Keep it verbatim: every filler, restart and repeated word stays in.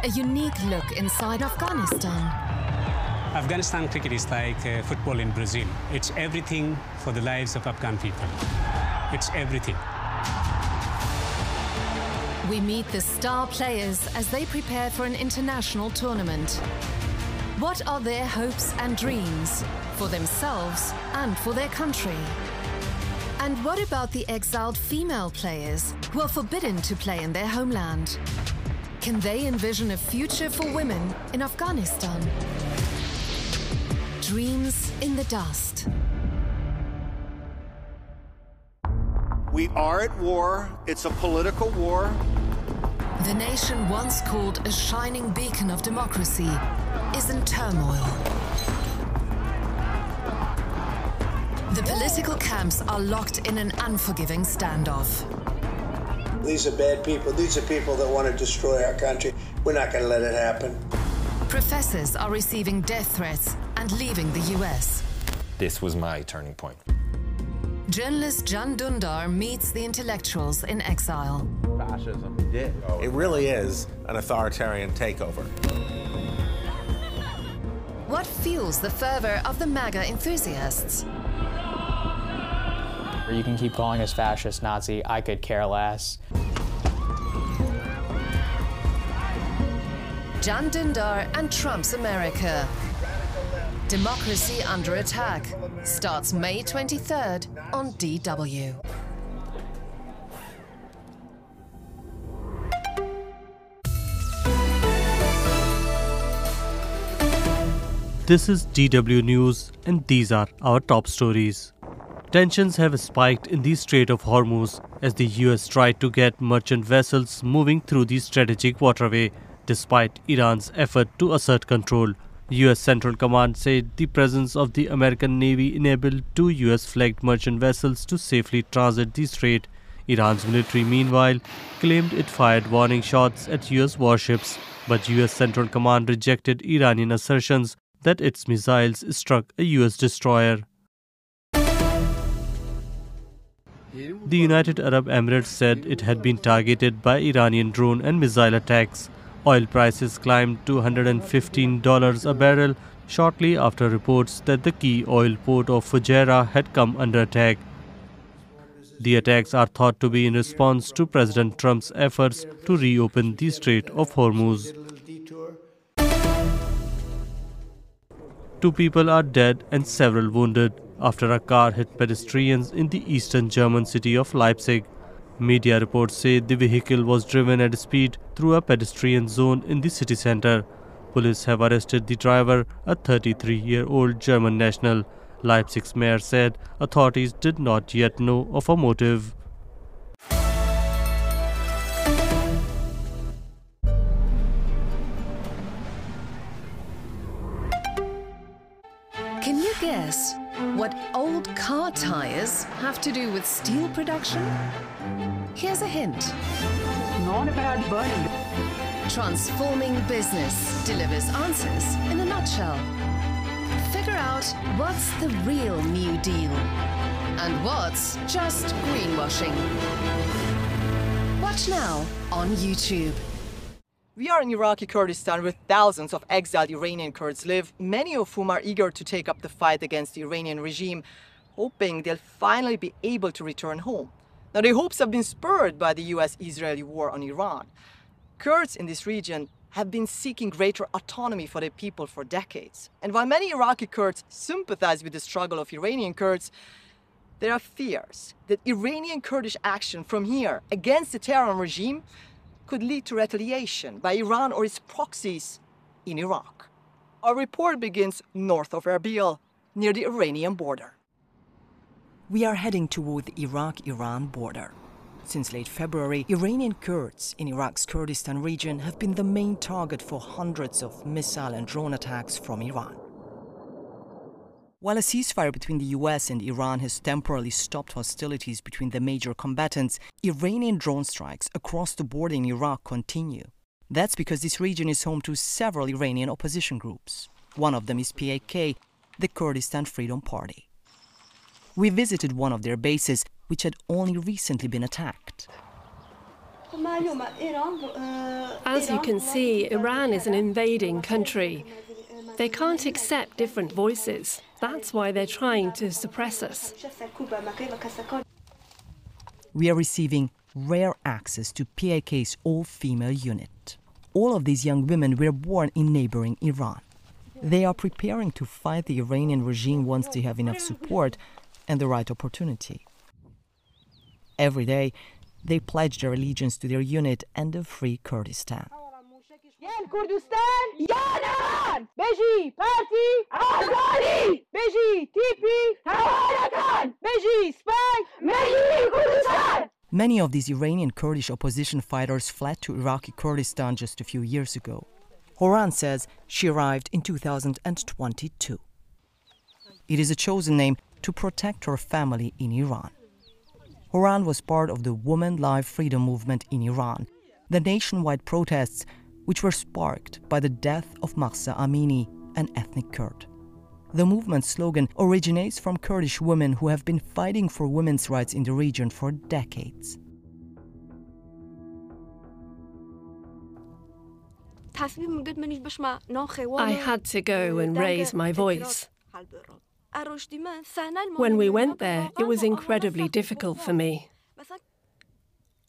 A unique look inside Afghanistan. Afghanistan cricket is like uh, football in Brazil. It's everything for the lives of Afghan people. It's everything. We meet the star players as they prepare for an international tournament. What are their hopes and dreams for themselves and for their country? And what about the exiled female players who are forbidden to play in their homeland? Can they envision a future for women in Afghanistan? Dreams in the dust. We are at war. It's a political war. The nation once called a shining beacon of democracy is in turmoil. The political camps are locked in an unforgiving standoff. These are bad people. These are people that want to destroy our country. We're not going to let it happen. Professors are receiving death threats and leaving the U S. This was my turning point. Journalist Can Dündar meets the intellectuals in exile. Fascism. Yeah. It really is an authoritarian takeover. What fuels the fervor of the MAGA enthusiasts? You can keep calling us fascist, Nazi, I could care less. Can Dündar and Trump's America. Democracy Under Attack starts May twenty-third on D W. This is D W News, and these are our top stories. Tensions have spiked in the Strait of Hormuz as the U S tried to get merchant vessels moving through the strategic waterway, despite Iran's effort to assert control. U S Central Command said the presence of the American Navy enabled two U S-flagged merchant vessels to safely transit the strait. Iran's military, meanwhile, claimed it fired warning shots at U S warships, but U S Central Command rejected Iranian assertions that its missiles struck a U S destroyer. The United Arab Emirates said it had been targeted by Iranian drone and missile attacks. Oil prices climbed to one hundred fifteen dollars a barrel shortly after reports that the key oil port of Fujairah had come under attack. The attacks are thought to be in response to President Trump's efforts to reopen the Strait of Hormuz. Two people are dead and several wounded after a car hit pedestrians in the eastern German city of Leipzig. Media reports say the vehicle was driven at speed through a pedestrian zone in the city center. Police have arrested the driver, a thirty-three-year-old German national. Leipzig's mayor said authorities did not yet know of a motive. Can you guess what old car tires have to do with steel production? Here's a hint. Not about burning. Transforming Business delivers answers in a nutshell. Figure out what's the real New Deal and what's just greenwashing. Watch now on YouTube. We are in Iraqi Kurdistan where thousands of exiled Iranian Kurds live, many of whom are eager to take up the fight against the Iranian regime, hoping they'll finally be able to return home. Now, their hopes have been spurred by the U S-Israeli war on Iran. Kurds in this region have been seeking greater autonomy for their people for decades. And while many Iraqi Kurds sympathize with the struggle of Iranian Kurds, there are fears that Iranian Kurdish action from here against the Tehran regime could lead to retaliation by Iran or its proxies in Iraq. Our report begins north of Erbil, near the Iranian border. We are heading toward the Iraq-Iran border. Since late February, Iranian Kurds in Iraq's Kurdistan region have been the main target for hundreds of missile and drone attacks from Iran. While a ceasefire between the U S and Iran has temporarily stopped hostilities between the major combatants, Iranian drone strikes across the border in Iraq continue. That's because this region is home to several Iranian opposition groups. One of them is P A K, the Kurdistan Freedom Party. We visited one of their bases, which had only recently been attacked. As you can see, Iran is an invading country. They can't accept different voices. That's why they're trying to suppress us. We are receiving rare access to P A K's all-female unit. All of these young women were born in neighboring Iran. They are preparing to fight the Iranian regime once they have enough support and the right opportunity. Every day, they pledge their allegiance to their unit and the free Kurdistan. Many of these Iranian Kurdish opposition fighters fled to Iraqi Kurdistan just a few years ago. Horan says she arrived in two thousand twenty-two. It is a chosen name to protect her family in Iran. Horan was part of the Women Live Freedom Movement in Iran, the nationwide protests which were sparked by the death of Mahsa Amini, an ethnic Kurd. The movement's slogan originates from Kurdish women who have been fighting for women's rights in the region for decades. I had to go and raise my voice. When we went there, it was incredibly difficult for me.